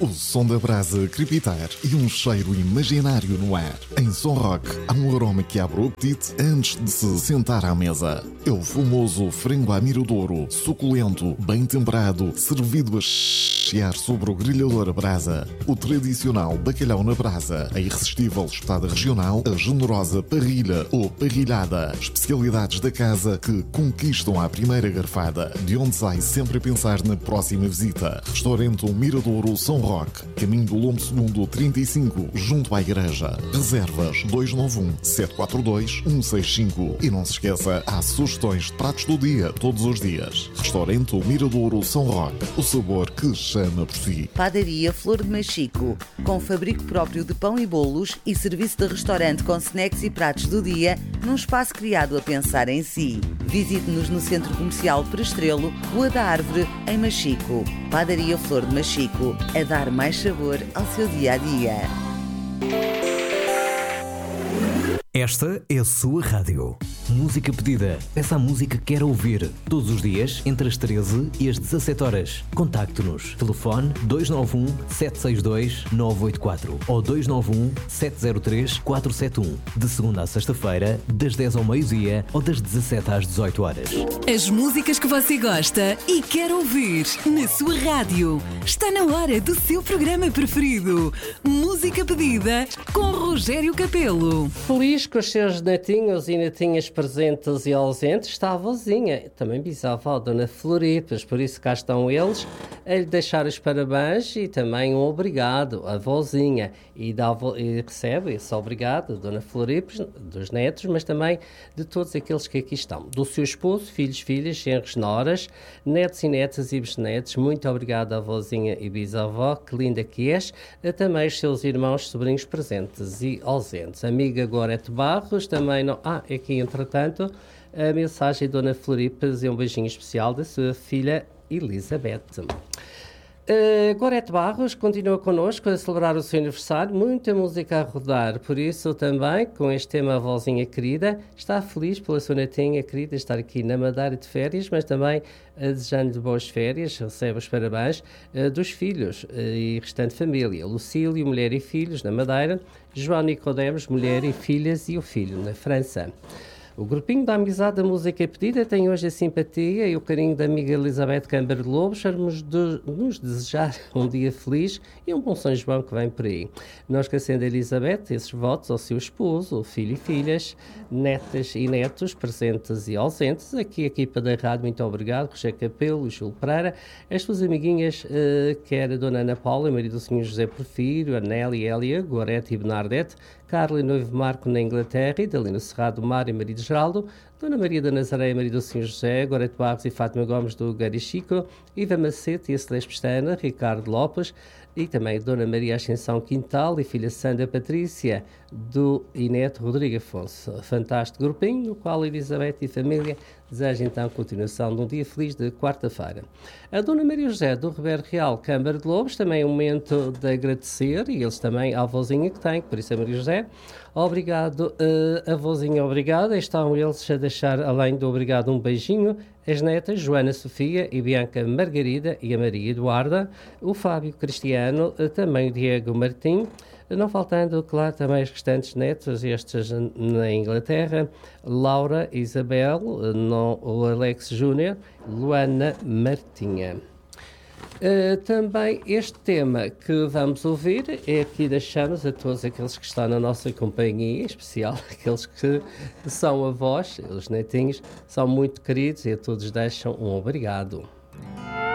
O som da brasa a crepitar e um cheiro imaginário no ar. Em Som Rock, há um aroma que abre o apetite antes de se sentar à mesa. É o famoso frango à miradouro, suculento, bem temperado, servido a chiar sobre o grelhador a brasa. O tradicional bacalhau na brasa, a irresistível espetada regional, a generosa parrilha ou parrilhada. Especialidades da casa que conquistam à primeira garfada, de onde sai sempre a pensar na próxima visita. Restaurante Miradouro São Roque, caminho do Lombo Segundo 35, junto à igreja. Reservas 291-742-165. E não se esqueça, há sugestões de pratos do dia, todos os dias. Restaurante Miradouro São Roque, o sabor que chama por si. Padaria Flor de Machico, com fabrico próprio de pão e bolos e serviço de restaurante com snacks e pratos do dia, num espaço criado a pensar em si. Visite-nos no Centro Comercial Prestrelo, Rua da Árvore, em Machico. Padaria Flor de Machico, a dar mais sabor ao seu dia-a-dia. Esta é a sua rádio. Música pedida. Peça a música que quer ouvir. Todos os dias, entre as 13 e as 17 horas. Contacte-nos. Telefone 291-762-984 ou 291-703-471. De segunda a sexta-feira, das 10 ao meio-dia ou das 17 às 18 horas. As músicas que você gosta e quer ouvir na sua rádio. Está na hora do seu programa preferido. Música pedida com Rogério Capelo. Feliz com os seus netinhos e netinhas presentes e ausentes está a avózinha, também bisavó, Dona Floripas, por isso cá estão eles a lhe deixar os parabéns e também um obrigado à avózinha e recebe esse obrigado, Dona Floripas, dos netos, mas também de todos aqueles que aqui estão, do seu esposo, filhos, filhas, genros, noras, netos e netas e bisnetos, muito obrigado à avózinha e bisavó, que linda que és, a também os seus irmãos, sobrinhos presentes e ausentes, amiga Gorete Barros, também não... aqui entretanto, a mensagem de Dona Floripas e um beijinho especial da sua filha Elizabeth. Gorete Barros continua connosco a celebrar o seu aniversário, muita música a rodar, por isso também, com este tema, a avózinha querida, está feliz pela sua netinha querida estar aqui na Madeira de férias, mas também desejando-lhe boas férias, recebe os parabéns dos filhos e restante família, Lucílio, mulher e filhos na Madeira, João Nicodemos, mulher e filhas e o filho na França. O grupinho da Amizade da Música Pedida tem hoje a simpatia e o carinho da amiga Elizabeth Câmara de Lobos para nos desejar um dia feliz e um bom São João que vem por aí. Não esquecendo a Elizabeth esses votos ao seu esposo, filho e filhas, netas e netos, presentes e ausentes. Aqui a equipa da rádio, muito obrigado, Rogério Capelo, Júlio Pereira, as suas amiguinhas, quer a Dona Ana Paula, marido do Sr. José Porfírio, a Nélia, Hélia, Gorete e Bernardete, Carla e noivo Marco na Inglaterra, Idalina Serrado do Mar e marido Geraldo, Dona Maria da Nazaré, marido do Sr. José, Gorete Barros e Fátima Gomes do Gari Chico, Iva Macete e a Celeste Pestana, Ricardo Lopes e também Dona Maria Ascensão Quintal e filha Sandra Patrícia do Ineto Rodrigo Afonso. Fantástico grupinho, no qual Elizabeth e família desejam então a continuação de um dia feliz de quarta-feira. A Dona Maria José do Ribeiro Real, Câmara de Lobos, também é um momento de agradecer e eles também à avózinha que têm, por isso a Maria José. Obrigado, avózinha, obrigada. Estão eles a deixar, além do obrigado, um beijinho. As netas, Joana Sofia e Bianca Margarida e a Maria Eduarda, o Fábio Cristiano, também o Diego Martim, não faltando, claro, também os restantes netos, estes na Inglaterra, Laura, Isabel, o Alex Júnior, Luana Martinha. Também este tema que vamos ouvir é aqui deixamos a todos aqueles que estão na nossa companhia, em especial aqueles que são avós, os netinhos, são muito queridos e a todos deixam um obrigado.